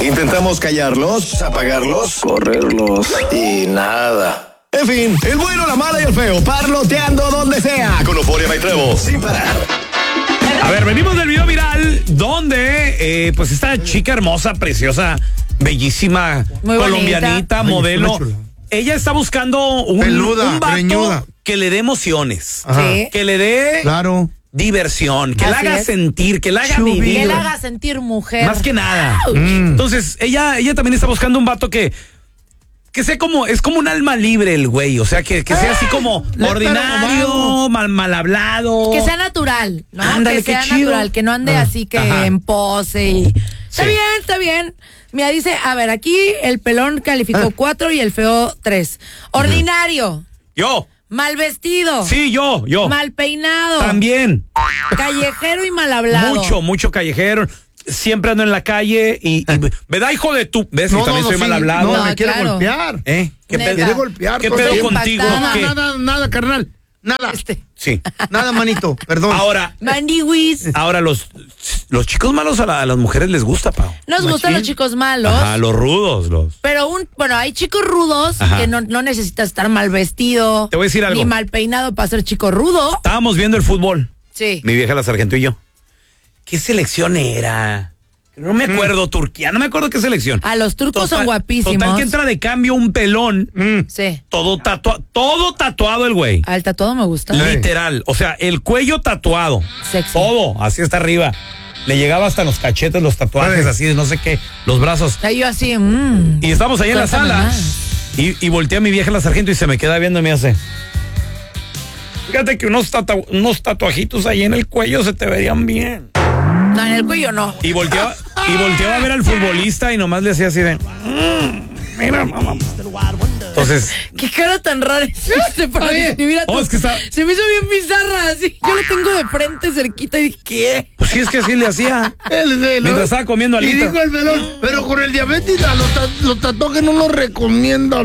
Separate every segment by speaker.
Speaker 1: Intentamos callarlos, apagarlos, correrlos y nada. En fin, el bueno, la mala y el feo, parloteando donde sea. Con Euphoria y Trevo, sin parar.
Speaker 2: A ver, venimos del video viral donde pues esta chica hermosa, preciosa, bellísima,
Speaker 3: muy
Speaker 2: colombianita,
Speaker 3: bonita.
Speaker 2: modelo. Ella está buscando un vato greñuda, que le dé emociones,
Speaker 3: Sí.
Speaker 2: que le dé diversión, que la
Speaker 3: Así
Speaker 2: haga
Speaker 3: es.
Speaker 2: sentir, que la haga vivir.
Speaker 3: Que la haga sentir mujer.
Speaker 2: Más que nada. Entonces, ella también está buscando un vato que sea como, es como un alma libre el güey, o sea, que sea así como ordinario, mal hablado.
Speaker 3: Que sea natural, ¿no?
Speaker 2: Ándale,
Speaker 3: que sea
Speaker 2: qué chido.
Speaker 3: natural, que no ande así que en pose y... Está bien. Mira, dice, a ver, aquí el pelón calificó 4 y el feo 3. Ordinario.
Speaker 2: Yo.
Speaker 3: Mal vestido.
Speaker 2: Sí, yo.
Speaker 3: Mal peinado.
Speaker 2: También.
Speaker 3: Callejero y mal hablado.
Speaker 2: Mucho callejero. Siempre ando en la calle y ¿verdad, hijo de tú? ¿Ves?
Speaker 4: No,
Speaker 2: también soy mal hablado.
Speaker 4: No, me quiere
Speaker 3: claro.
Speaker 4: golpear.
Speaker 2: ¿Qué
Speaker 3: Neta.
Speaker 2: pedo?
Speaker 4: Quiere golpear.
Speaker 2: ¿Qué
Speaker 4: todo
Speaker 2: pedo
Speaker 4: el tiempo.
Speaker 2: contigo? ¿Qué?
Speaker 4: Nada, carnal. Nada.
Speaker 2: Sí.
Speaker 4: Nada, manito. Perdón.
Speaker 2: Ahora los chicos malos a las mujeres les gusta, Pau.
Speaker 3: Nos gustan los chicos malos.
Speaker 2: Ajá, los rudos,
Speaker 3: Pero hay chicos rudos que no necesitas estar mal vestido.
Speaker 2: Te voy a decir algo.
Speaker 3: Ni mal peinado para ser chico rudo.
Speaker 2: Estábamos viendo el fútbol.
Speaker 3: Sí.
Speaker 2: Mi vieja la sargento y yo. ¿Qué selección era? No me acuerdo, Turquía, no me acuerdo qué selección.
Speaker 3: Los turcos son guapísimos.
Speaker 2: Total que entra de cambio un pelón.
Speaker 3: Sí.
Speaker 2: Todo tatuado el güey.
Speaker 3: El tatuado me gusta.
Speaker 2: Literal, o sea, el cuello tatuado.
Speaker 3: Sexy.
Speaker 2: Todo, así hasta arriba. Le llegaba hasta los cachetes, los tatuajes, así de no sé qué, los brazos.
Speaker 3: Yo así,
Speaker 2: Y estamos ahí en la
Speaker 3: Cuéntame
Speaker 2: sala.
Speaker 3: más.
Speaker 2: Y voltea a mi vieja la sargento y se me queda viendo y me hace. Fíjate que unos tatuajitos ahí en el cuello se te verían bien.
Speaker 3: No, en el cuello no.
Speaker 2: Y volteaba a ver al futbolista y nomás le hacía así de. Mira, mamá. Entonces.
Speaker 3: Qué cara tan rara hiciste para describir a tu...
Speaker 2: es que está.
Speaker 3: Se me hizo bien bizarra, así. Yo lo tengo de frente, cerquita, y dije, ¿qué?
Speaker 2: Pues sí, es que así le hacía. Mientras estaba comiendo
Speaker 4: Y
Speaker 2: alita.
Speaker 4: dijo el pelón, pero con el diabetes los tatuajes no los recomiendan.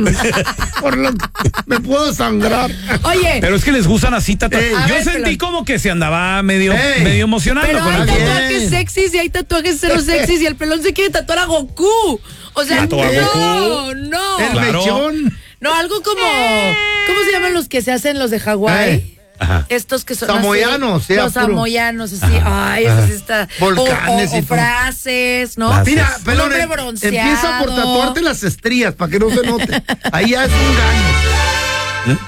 Speaker 4: Me puedo sangrar.
Speaker 3: Oye.
Speaker 2: Pero es que les gustan así tatuajes. Yo
Speaker 3: ver,
Speaker 2: sentí
Speaker 3: pelón.
Speaker 2: como que se andaba medio emocionando
Speaker 3: Pero
Speaker 2: con
Speaker 3: hay
Speaker 2: el
Speaker 3: tatuajes sexys y hay tatuajes cero sexys y el pelón se quiere tatuar a Goku. O sea,
Speaker 2: ¿Tatuar a Goku?
Speaker 3: no.
Speaker 4: El mechón.
Speaker 3: No, algo como... ¿Cómo se llaman los que se hacen los de Hawái?
Speaker 2: Ajá.
Speaker 3: Estos que son
Speaker 4: samoyanos,
Speaker 3: así, los
Speaker 4: puro.
Speaker 3: samoyanos, así, ay, eso sí está.
Speaker 4: Volcanes
Speaker 3: o
Speaker 4: y todo.
Speaker 3: frases, ¿no?
Speaker 2: Frases.
Speaker 4: Mira,
Speaker 3: Un
Speaker 4: pelón,
Speaker 3: hombre bronceado.
Speaker 4: empieza por tatuarte las estrías para que no se note. Ahí ya es un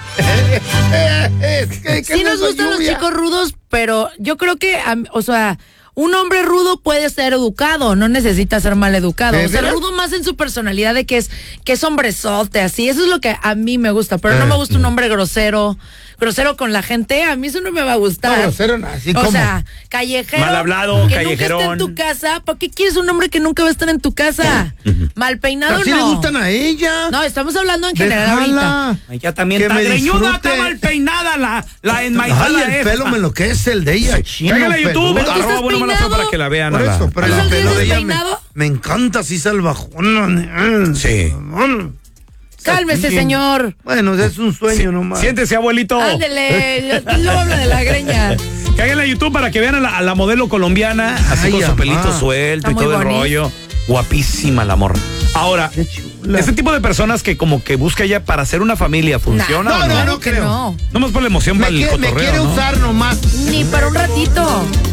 Speaker 4: gaño.
Speaker 3: Sí nos gustan los chicos rudos, pero yo creo que, o sea, un hombre rudo puede ser educado, no necesita ser mal educado. O sea, rudo más en su personalidad de que es hombrezote, así. Eso es lo que a mí me gusta, pero no me gusta un hombre grosero con la gente. A mí eso no me va a gustar.
Speaker 4: No, grosero, no, así
Speaker 3: o
Speaker 4: como.
Speaker 3: sea, callejero.
Speaker 2: Mal hablado,
Speaker 3: que
Speaker 2: callejerón.
Speaker 3: nunca esté en tu casa. ¿Para qué quieres un hombre que nunca va a estar en tu casa? Mal peinado,
Speaker 4: Así
Speaker 3: no.
Speaker 4: le gustan a ella.
Speaker 3: No, estamos hablando en general
Speaker 4: Déjala.
Speaker 3: ahorita.
Speaker 2: Ella también
Speaker 4: Que
Speaker 2: está
Speaker 4: me
Speaker 2: greñuda,
Speaker 4: disfrute.
Speaker 2: está mal peinada la enmaizada.
Speaker 4: Ay, el pelo me lo que es el de ella. Chino,
Speaker 2: Cállale a YouTube,
Speaker 4: peludo.
Speaker 2: arroba bueno mala feo, para que la vean.
Speaker 4: Por eso, pero
Speaker 3: ¿Tú
Speaker 4: el
Speaker 3: no
Speaker 4: pelo de ella
Speaker 3: peinado?
Speaker 4: me encanta así salvajón.
Speaker 2: Sí.
Speaker 3: Cálmese, señor.
Speaker 4: Bueno, es un sueño nomás.
Speaker 2: Siéntese, abuelito.
Speaker 3: Ándele, luego habla de la greña.
Speaker 2: Cáiganle a YouTube para que vean a la modelo colombiana, así
Speaker 4: Ay,
Speaker 2: con su
Speaker 4: amá.
Speaker 2: pelito suelto
Speaker 3: Está
Speaker 2: y
Speaker 3: muy
Speaker 2: todo el
Speaker 3: bonita.
Speaker 2: rollo. Guapísima la morra. Ahora,
Speaker 4: Qué chula.
Speaker 2: ese tipo de personas que como que busca ella para hacer una familia, ¿funciona
Speaker 4: No,
Speaker 2: o no?
Speaker 4: no, no
Speaker 3: que
Speaker 4: creo.
Speaker 3: no.
Speaker 2: Nomás por la emoción para el
Speaker 4: Me
Speaker 2: cotorreo,
Speaker 4: quiere
Speaker 2: ¿no?
Speaker 4: usar nomás.
Speaker 3: Ni para un ratito.